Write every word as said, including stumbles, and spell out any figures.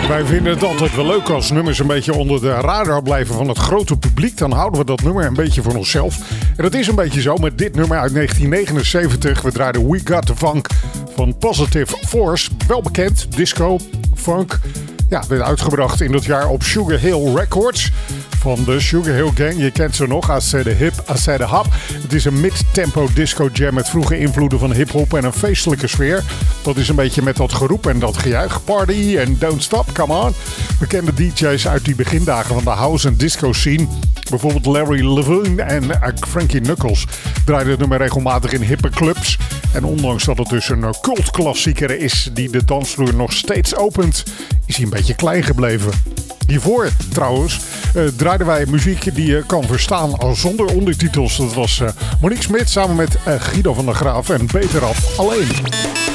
Wij vinden het altijd wel leuk als nummers een beetje onder de radar blijven van het grote publiek. Dan houden we dat nummer een beetje voor onszelf. En dat is een beetje zo met dit nummer uit negentien negenenzeventig. We draaiden We Got The Funk van Positive Force. Wel bekend, disco, funk. Ja, werd uitgebracht in dat jaar op Sugar Hill Records van de Sugar Hill Gang. Je kent ze nog, I Said The Hip, I Said The Hop. Het is een mid-tempo disco jam met vroege invloeden van hip-hop en een feestelijke sfeer. Dat is een beetje met dat geroep en dat gejuich. Party en don't stop, come on. Bekende D J's uit die begindagen van de house en disco scene. Bijvoorbeeld Larry Levine en Frankie Knuckles draaiden het nummer regelmatig in hippe clubs. En ondanks dat het dus een cultklassieker is die de dansvloer nog steeds opent, is hij een beetje klein gebleven. Hiervoor trouwens uh, draaiden wij muziek die je kan verstaan als zonder ondertitels. Dat was uh, Monique Smit samen met uh, Guido van der Graaf en Beter Af Alleen.